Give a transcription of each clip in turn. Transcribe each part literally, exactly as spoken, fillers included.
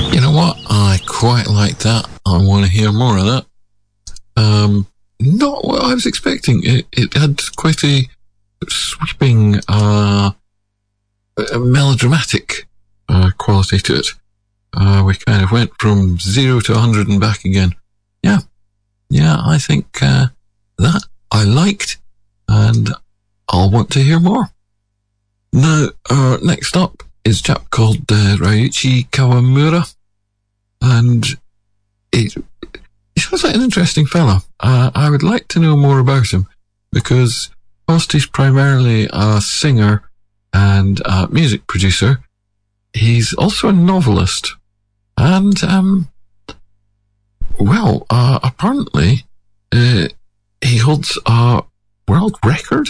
You know what? I quite like that. I want to hear more of that. Um, not what I was expecting. It, it had quite a sweeping, uh, a melodramatic uh, quality to it. Uh, we kind of went from zero to one hundred and back again. Yeah. Yeah, I think uh, that I liked, and I'll want to hear more. Now, uh, next up is a chap called uh, Ryuichi Kawamura, and he, he sounds like an interesting fella. Uh, I would like to know more about him, because whilst he's primarily a singer and a music producer, he's also a novelist. And, um, well, uh, apparently, uh, he holds a world record.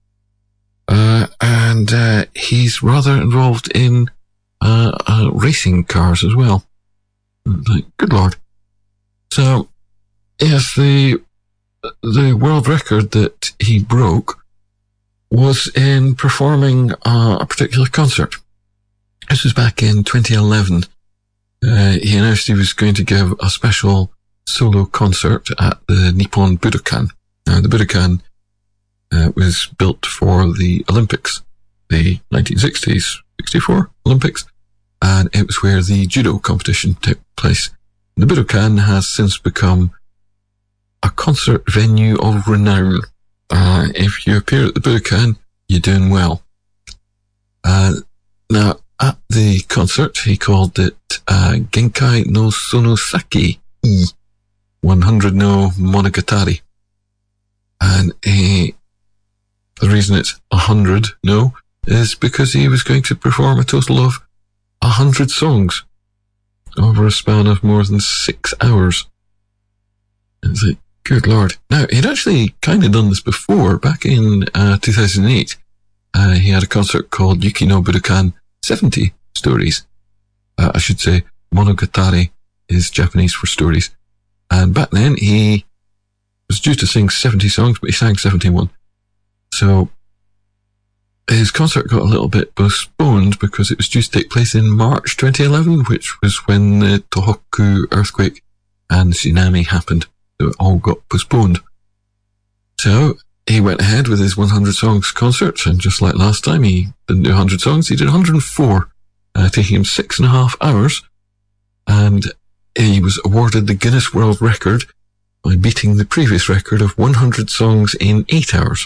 Uh, and, uh, he's rather involved in, uh, uh, racing cars as well. Like, good Lord. So, yes, the, the world record that he broke was in performing uh, a particular concert. This was back in twenty eleven. Uh, he announced he was going to give a special solo concert at the Nippon Budokan. Now, the Budokan uh, was built for the Olympics, the nineteen sixties, sixty-four Olympics, and it was where the judo competition took place. The Budokan has since become a concert venue of renown. Uh, if you appear at the Budokan, you're doing well. Uh, now, at the concert, he called it uh, Genkai no Sonosaki I one hundred no Monogatari. And he, the reason it's one hundred no is because he was going to perform a total of one hundred songs over a span of more than six hours. It's like, good Lord. Now, he'd actually kind of done this before. Back in uh, two thousand eight, uh, he had a concert called Yukino Budokan seventy Stories. Uh, I should say Monogatari is Japanese for stories. And back then, he was due to sing seventy songs, but he sang seventy-one. So, his concert got a little bit postponed because it was due to take place in March twenty eleven, which was when the Tohoku earthquake and tsunami happened. So it all got postponed. So he went ahead with his one hundred songs concert, and just like last time, he didn't do one hundred songs, he did one hundred four, uh, taking him six and a half hours, and he was awarded the Guinness World Record by beating the previous record of one hundred songs in eight hours.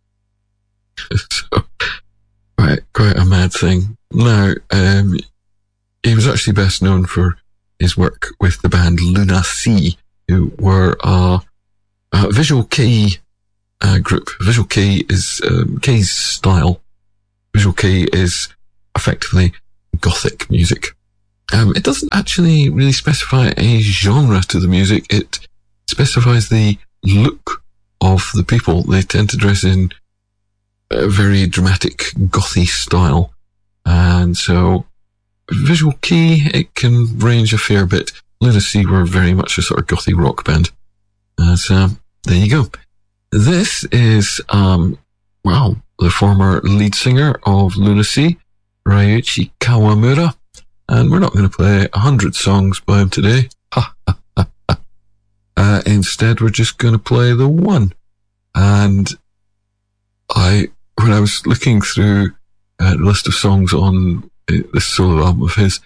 So, quite, quite a mad thing. Now, um, he was actually best known for his work with the band Luna Sea, who were a, a Visual Kei uh, group. Visual Kei is um, Kei's style. Visual Kei is effectively gothic music. Um, it doesn't actually really specify a genre to the music. It specifies the look of the people. They tend to dress in a very dramatic gothy style. And so Visual Kei, it can range a fair bit. Luna Sea were very much a sort of gothy rock band. Uh, so, there you go. This is, um, well, the former lead singer of Luna Sea, Ryuichi Kawamura, and we're not going to play a hundred songs by him today. Ha, ha, ha, ha. Uh, instead, we're just going to play the one. And I, when I was looking through uh, the list of songs on uh, this solo album of his,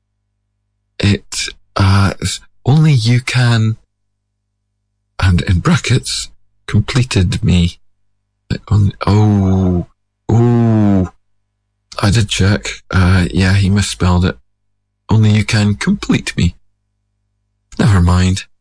it Uh, only you can, and in brackets, completed me. Oh, oh, I did check. Uh, yeah, he misspelled it. Only you can complete me. Never mind.